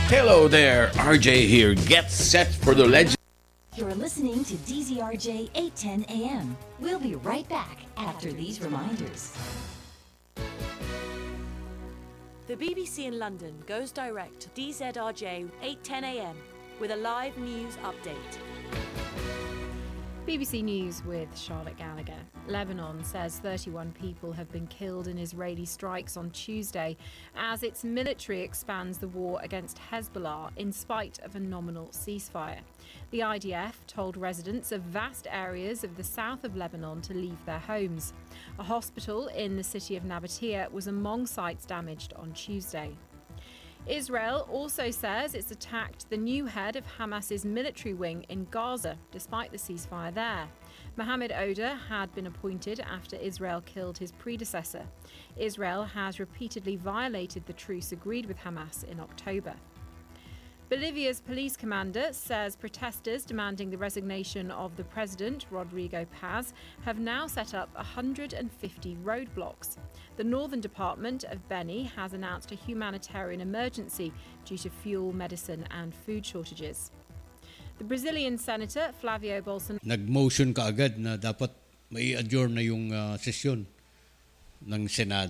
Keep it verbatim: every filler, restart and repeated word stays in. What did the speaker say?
Hello there, R J here. Get set for the legend. You're listening to D Z R J eight ten A M. We'll be right back after these reminders. The B B C in London goes direct to D Z R J eight ten A M with a live news update. B B C News with Charlotte Gallagher. Lebanon says thirty-one people have been killed in Israeli strikes on Tuesday as its military expands the war against Hezbollah in spite of a nominal ceasefire. The I D F told residents of vast areas of the south of Lebanon to leave their homes. A hospital in the city of Nabatea was among sites damaged on Tuesday. Israel also says it's attacked the new head of Hamas's military wing in Gaza, despite the ceasefire there. Mohammed Oda had been appointed after Israel killed his predecessor. Israel has repeatedly violated the truce agreed with Hamas in October. Bolivia's police commander says protesters demanding the resignation of the president, Rodrigo Paz, have now set up one hundred fifty roadblocks. The Northern Department of Beni has announced a humanitarian emergency due to fuel, medicine and food shortages. The Brazilian Senator Flavio Bolsonaro nag-motion kaagad na dapat mai-adjourn na yung uh, sesyon ng Senado.